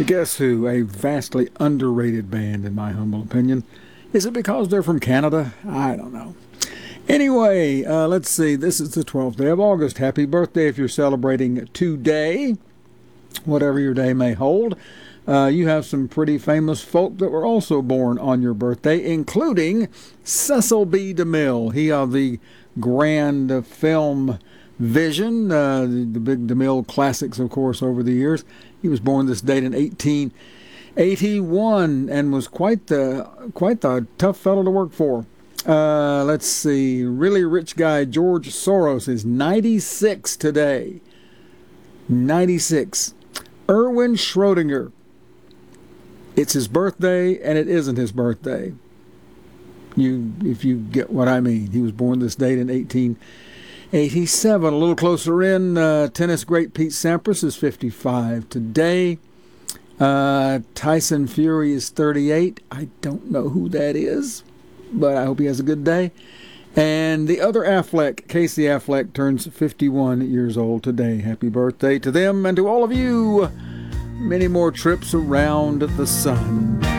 Guess who? A vastly underrated band, in my humble opinion. Is it because they're from Canada? I don't know. Anyway, let's see. This is the 12th day of August. Happy birthday if you're celebrating today, whatever your day may hold. You have some pretty famous folk that were also born on your birthday, including Cecil B. DeMille. He of the grand film Vision, the big DeMille classics, of course, over the years. He was born this date in 1881 and was quite the tough fellow to work for. Let's see. Really rich guy George Soros is 96 today. 96. Erwin Schrödinger. It's his birthday, and it isn't his birthday. If you get what I mean. He was born this date in 1887. A little closer in, tennis great Pete Sampras is 55 today. Tyson Fury is 38. I don't know who that is, but I hope he has a good day. And the other Affleck, Casey Affleck, turns 51 years old today. Happy birthday to them and to all of you. Many more trips around the sun.